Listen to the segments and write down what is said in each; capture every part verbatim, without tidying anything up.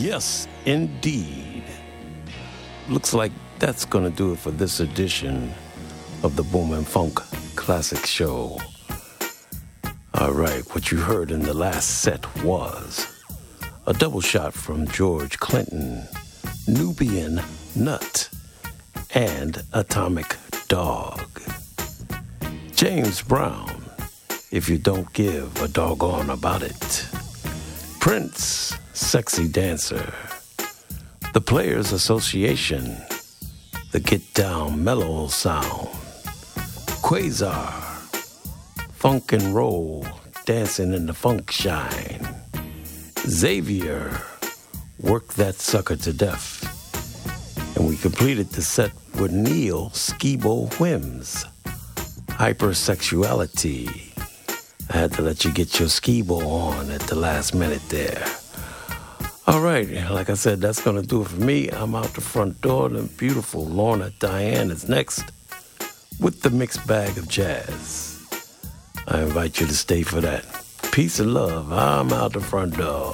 Yes, indeed. Looks like that's going to do it for this edition of the Boom and Funk Classic Show. All right, what you heard in the last set was a double shot from George Clinton, Nubian Nut, and Atomic Dog. James Brown, If You Don't Give a Doggone About It. Prince, Sexy Dancer. The Players Association, The Get Down Mellow Sound. Quasar, Funk and Roll, Dancing in the Funk Shine. Xavier, Work That Sucker to Death. And we completed the set with Neil Skibo Whims, Hypersexuality. I had to let you get your Skibo on at the last minute there. All right, like I said, that's going to do it for me. I'm out the front door. The beautiful Lorna Diane is next with the mixed bag of jazz. I invite you to stay for that. Peace and love. I'm out the front door.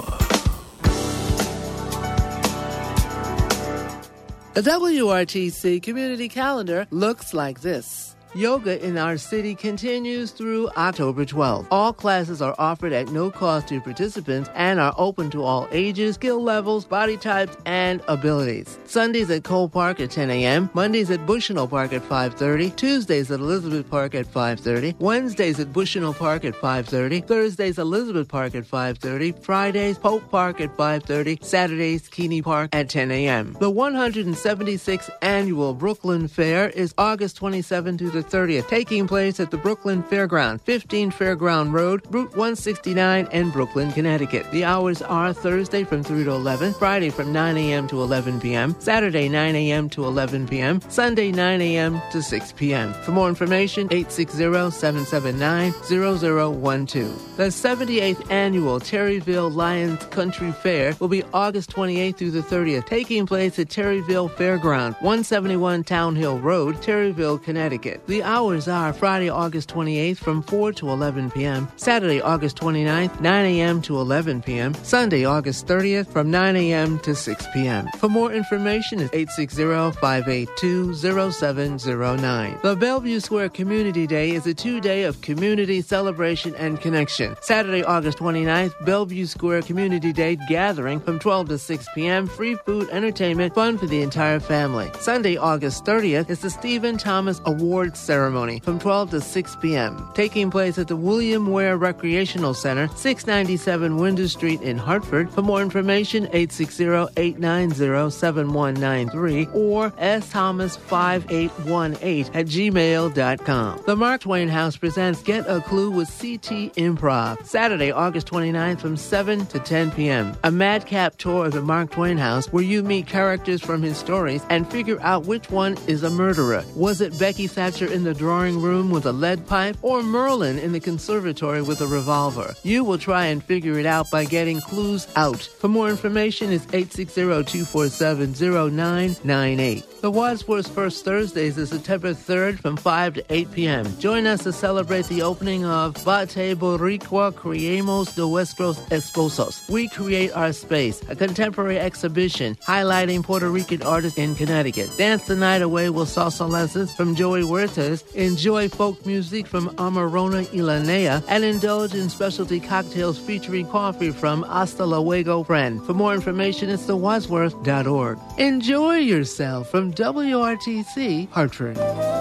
The W R T C community calendar looks like this. Yoga in our city continues through October twelfth. All classes are offered at no cost to participants and are open to all ages, skill levels, body types, and abilities. Sundays at Cole Park at ten a.m., Mondays at Bushnell Park at five thirty, Tuesdays at Elizabeth Park at five thirty, Wednesdays at Bushnell Park at five thirty, Thursdays Elizabeth Park at five thirty, Fridays Pope Park at five thirty, Saturdays Keeney Park at ten a.m. The one hundred seventy-sixth Annual Brooklyn Fair is August twenty-seventh to the thirtieth, taking place at the Brooklyn Fairground, fifteen Fairground Road, Route one sixty-nine in Brooklyn, Connecticut. The hours are Thursday from three to eleven, Friday from nine a.m. to eleven p.m., Saturday nine a.m. to eleven p.m., Sunday nine a.m. to six p.m. For more information, eight six zero, seven seven nine, zero zero one two. The seventy-eighth Annual Terryville Lions Country Fair will be August twenty-eighth through the thirtieth, taking place at Terryville Fairground, one seventy-one Town Hill Road, Terryville, Connecticut. The hours are Friday, August twenty-eighth from four to eleven p.m., Saturday, August twenty-ninth, nine a.m. to eleven p.m., Sunday, August thirtieth from nine a.m. to six p.m. For more information, it's eight six zero, five eight two, zero seven zero nine. The Bellevue Square Community Day is a two-day of community celebration and connection. Saturday, August twenty-ninth, Bellevue Square Community Day gathering from twelve to six p.m., free food, entertainment, fun for the entire family. Sunday, August thirtieth is the Stephen Thomas Awards Ceremony from twelve to six p.m., taking place at the William Ware Recreational Center, six ninety-seven Windsor Street in Hartford. For more information, eight six zero, eight nine zero, seven one nine three or s thomas five eight one eight at gmail dot com. The Mark Twain House presents Get a Clue with C T Improv, Saturday, August twenty-ninth from seven to ten p.m. A madcap tour of the Mark Twain House where you meet characters from his stories and figure out which one is a murderer. Was it Becky Thatcher in the drawing room with a lead pipe or Merlin in the conservatory with a revolver? You will try and figure it out by getting clues out. For more information, it's eight six zero, two four seven, zero nine nine eight. The Wadsworth First Thursdays is September third from five to eight p.m. Join us to celebrate the opening of Bate Boricua Creemos de Nuestros Esposos. We Create Our Space, a contemporary exhibition highlighting Puerto Rican artists in Connecticut. Dance the night away with salsa lessons from Joey Huertas, enjoy folk music from Amarona Ilanea, and indulge in specialty cocktails featuring coffee from Hasta Luego Friend. For more information, it's the wadsworth dot org. Enjoy yourself from W R T C Hartford.